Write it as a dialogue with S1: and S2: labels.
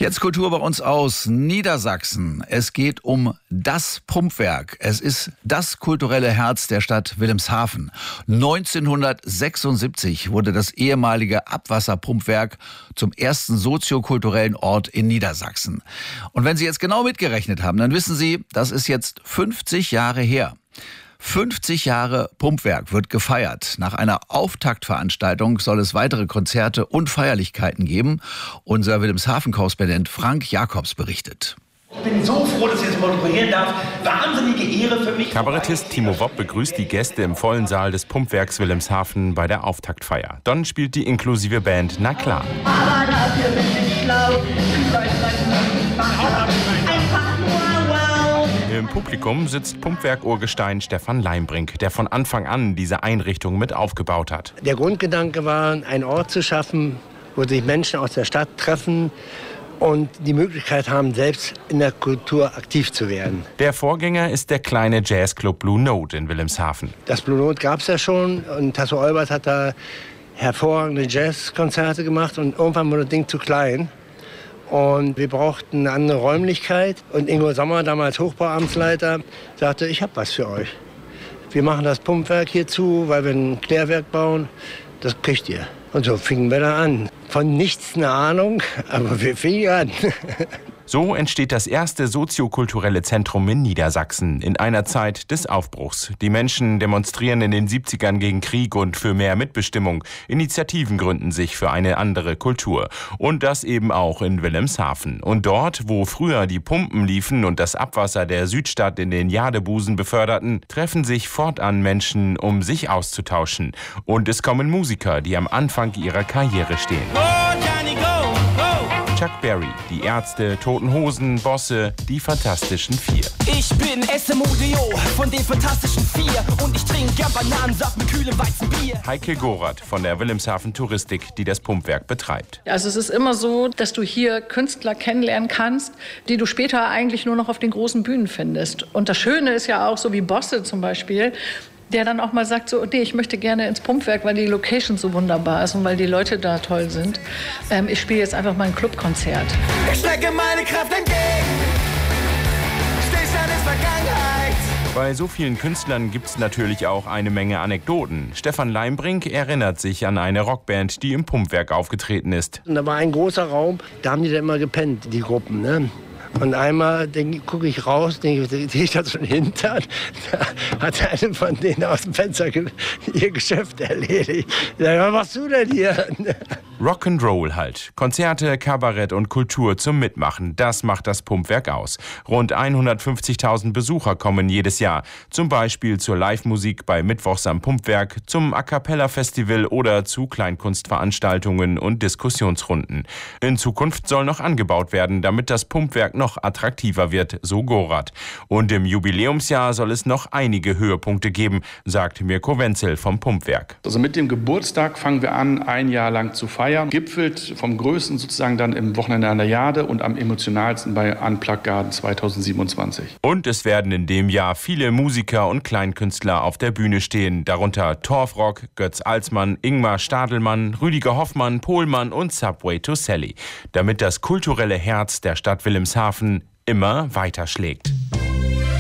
S1: Jetzt Kultur bei uns aus Niedersachsen. Es geht um das Pumpwerk. Es ist das kulturelle Herz der Stadt Wilhelmshaven. 1976 wurde das ehemalige Abwasserpumpwerk zum ersten soziokulturellen Ort in Niedersachsen. Und wenn Sie jetzt genau mitgerechnet haben, dann wissen Sie, das ist jetzt 50 Jahre her. 50 Jahre Pumpwerk wird gefeiert. Nach einer Auftaktveranstaltung soll es weitere Konzerte und Feierlichkeiten geben. Unser Wilhelmshaven-Korrespondent Frank Jakobs berichtet.
S2: Ich bin so froh, dass ich jetzt moderieren darf. Wahnsinnige Ehre für mich.
S3: Kabarettist Timo Wopp begrüßt die Gäste im vollen Saal des Pumpwerks Wilhelmshaven bei der Auftaktfeier. Dann spielt die inklusive Band Na klar.
S4: Aber dafür bin ich schlau.
S3: Im Publikum sitzt Pumpwerk-Urgestein Stefan Leimbrink, der von Anfang an diese Einrichtung mit aufgebaut hat.
S5: Der Grundgedanke war, einen Ort zu schaffen, wo sich Menschen aus der Stadt treffen und die Möglichkeit haben, selbst in der Kultur aktiv zu werden.
S3: Der Vorgänger ist der kleine Jazzclub Blue Note in Wilhelmshaven.
S5: Das Blue Note gab es ja schon und Tasso Olbert hat da hervorragende Jazzkonzerte gemacht und irgendwann wurde das Ding zu klein. Und wir brauchten eine andere Räumlichkeit. Und Ingo Sommer, damals Hochbauamtsleiter, sagte, ich habe was für euch. Wir machen das Pumpwerk hier zu, weil wir ein Klärwerk bauen. Das kriegt ihr. Und so fingen wir da an. Von nichts eine Ahnung, aber wir fingen an.
S3: So entsteht das erste soziokulturelle Zentrum in Niedersachsen in einer Zeit des Aufbruchs. Die Menschen demonstrieren in den 70ern gegen Krieg und für mehr Mitbestimmung. Initiativen gründen sich für eine andere Kultur. Und das eben auch in Wilhelmshaven. Und dort, wo früher die Pumpen liefen und das Abwasser der Südstadt in den Jadebusen beförderten, treffen sich fortan Menschen, um sich auszutauschen. Und es kommen Musiker, die am Anfang ihrer Karriere stehen. Chuck Berry, die Ärzte, Toten Hosen, Bosse, die Fantastischen Vier.
S6: Ich bin SMUDO von den Fantastischen Vier und ich trinke gern Bananensaft mit kühlem Weizenbier.
S3: Heike Gorath von der Wilhelmshaven Touristik, die das Pumpwerk betreibt.
S7: Also es ist immer so, dass du hier Künstler kennenlernen kannst, die du später eigentlich nur noch auf den großen Bühnen findest. Und das Schöne ist ja auch, so wie Bosse zum Beispiel, der dann auch mal sagt, so, nee, ich möchte gerne ins Pumpwerk, weil die Location so wunderbar ist und weil die Leute da toll sind. Ich spiele jetzt einfach mal ein Clubkonzert.
S6: Ich strecke meine Kraft entgegen, Stillstand ist Vergangenheit.
S3: Bei so vielen Künstlern gibt's natürlich auch eine Menge Anekdoten. Stefan Leimbrink erinnert sich an eine Rockband, die im Pumpwerk aufgetreten ist.
S5: Und da war ein großer Raum, da haben die da immer gepennt, die Gruppen, ne? Und einmal gucke ich raus, sehe ich da so einen Hintern, da hat eine von denen aus dem Fenster ihr Geschäft erledigt. Ich sage, was machst du denn hier?
S3: Rock'n'Roll halt. Konzerte, Kabarett und Kultur zum Mitmachen, das macht das Pumpwerk aus. Rund 150.000 Besucher kommen jedes Jahr. Zum Beispiel zur Live-Musik bei Mittwochs am Pumpwerk, zum A-Cappella-Festival oder zu Kleinkunstveranstaltungen und Diskussionsrunden. In Zukunft soll noch angebaut werden, damit das Pumpwerk noch attraktiver wird, so Gorath. Und im Jubiläumsjahr soll es noch einige Höhepunkte geben, sagt Mirko Wenzel vom Pumpwerk.
S8: Also mit dem Geburtstag fangen wir an, ein Jahr lang zu feiern. Gipfelt vom Größten sozusagen dann im Wochenende an der Jade und am emotionalsten bei Unplugged Garden 2027.
S3: Und es werden in dem Jahr viele Musiker und Kleinkünstler auf der Bühne stehen, darunter Torfrock, Götz Alsmann, Ingmar Stadelmann, Rüdiger Hoffmann, Pohlmann und Subway to Sally, damit das kulturelle Herz der Stadt Wilhelmshaven immer weiter schlägt.